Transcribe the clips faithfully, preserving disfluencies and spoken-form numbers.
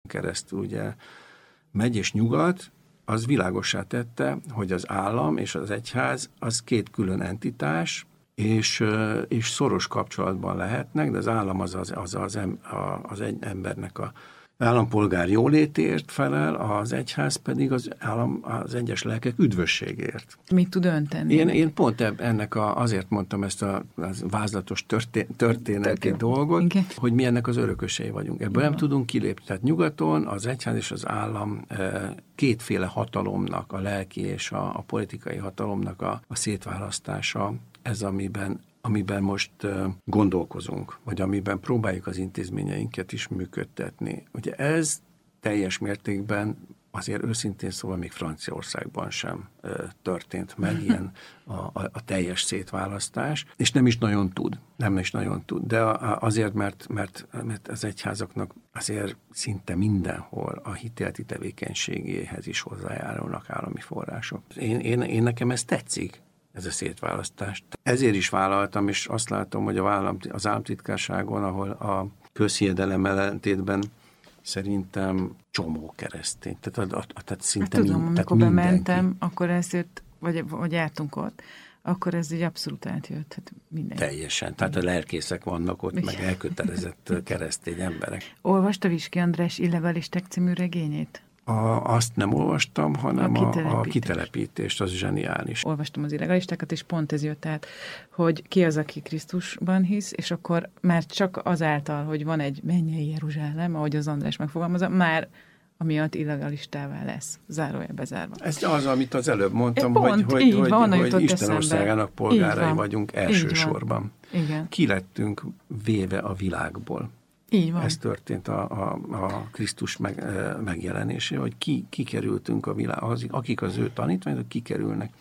keresztül ugye megy és nyugat, az világossá tette, hogy az állam és az egyház az két külön entitás, és, és szoros kapcsolatban lehetnek, de az állam az az, az, az, az egy embernek a állampolgár jólétért felel, az egyház pedig az, állam, az egyes lelkek üdvösségért. Mit tud ön tenni? Én, én pont ennek a, azért mondtam ezt a vázlatos történ, történeti dolgot, okay. hogy mi ennek az örökösei vagyunk. Ebből nem tudunk kilépni. Tehát nyugaton az egyház és az állam kétféle hatalomnak, a lelki és a, a politikai hatalomnak a, a szétválasztása, ez amiben amiben most gondolkozunk, vagy amiben próbáljuk az intézményeinket is működtetni. Ugye ez teljes mértékben azért őszintén szóval még Franciaországban sem történt meg ilyen a, a, a teljes szétválasztás, és nem is nagyon tud, nem is nagyon tud, de azért, mert, mert, mert az egyházaknak azért szinte mindenhol a hitéleti tevékenységéhez is hozzájárulnak állami források. Én, én, én nekem ez tetszik, ez a szétválasztás. Ezért is vállaltam, és azt látom, hogy a állam, az államtitkárságon, ahol a közhiedelem ellentétben szerintem csomó keresztény. Tehát, a, a, tehát szinte hát tudom, mind, amikor tehát bementem, akkor ezért, vagy, vagy jártunk ott, akkor ez így abszolút átjött. Hát mindenki. Teljesen. Tehát a lelkészek vannak ott, meg elkötelezett keresztény emberek. Olvasta Viski András Illegalisták című regényét? A, azt nem olvastam, hanem a, a, a kitelepítést, az zseniális. Olvastam az illegalistákat, és pont ez jött át, hogy ki az, aki Krisztusban hisz, és akkor már csak azáltal, hogy van egy mennyei Jeruzsálem, ahogy az András megfogalmazza, már amiatt illegalistává lesz, zárója bezárva. Ez az, amit az előbb mondtam, pont, hogy, hogy, hogy, van, hogy Isten országának polgárai vagyunk elsősorban. Igen. Ki lettünk véve a világból. Így van. Ez történt a, a, a Krisztus meg, megjelenésé, hogy ki, kikerültünk a világ, az, akik az ő tanítványok, kikerülnek.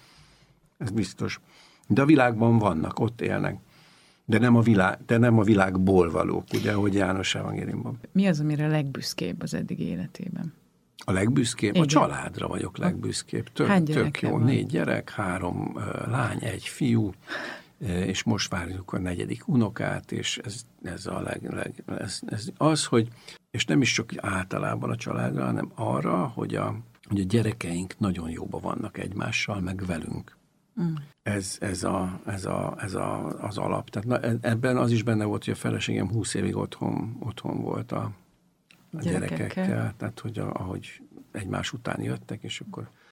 Ez biztos. De a világban vannak, ott élnek. De nem a, világ, de nem a világból valók, ugye, ahogy János evangéliumban. Mi az, amire legbüszkébb az eddigi életében? A legbüszkébb? Igen. A családra vagyok legbüszkébb. Tök, tök jó. Van? Négy gyerek, három uh, lány, egy fiú, és most várjuk a negyedik unokát, és ez, ez a leg, leg ez, ez az, hogy, és nem is csak általában a családra, hanem arra, hogy a, hogy a gyerekeink nagyon jóban vannak egymással, meg velünk. Mm. Ez, ez, a, ez, a, ez a, az alap. Tehát na, ebben az is benne volt, hogy a feleségem húsz évig otthon, otthon volt a, a gyerekekkel. gyerekekkel, tehát hogy a, ahogy egymás után jöttek, és akkor